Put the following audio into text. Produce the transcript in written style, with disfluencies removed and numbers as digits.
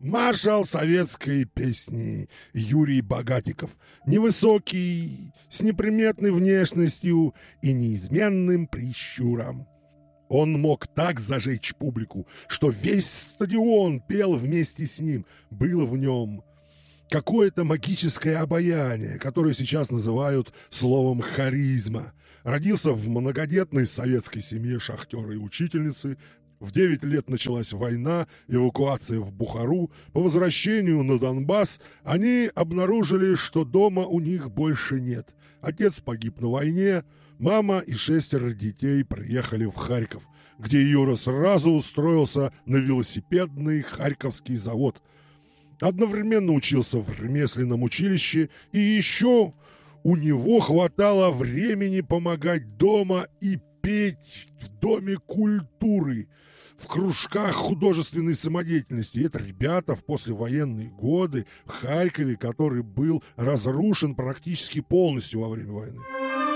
Маршал советской песни Юрий Богатиков. Невысокий, с неприметной внешностью и неизменным прищуром. Он мог так зажечь публику, что весь стадион пел вместе с ним. Было в нем какое-то магическое обаяние, которое сейчас называют словом «харизма». Родился в многодетной советской семье шахтера и учительницы. В 9 лет началась война, эвакуация в Бухару. По возвращению на Донбасс они обнаружили, что дома у них больше нет. Отец погиб на войне, мама и 6 детей приехали в Харьков, где Юра сразу устроился на велосипедный Харьковский завод. Одновременно учился в ремесленном училище, и еще у него хватало времени помогать дома и петь в Доме культуры, в кружках художественной самодеятельности. Это ребята в послевоенные годы в Харькове, который был разрушен практически полностью во время войны.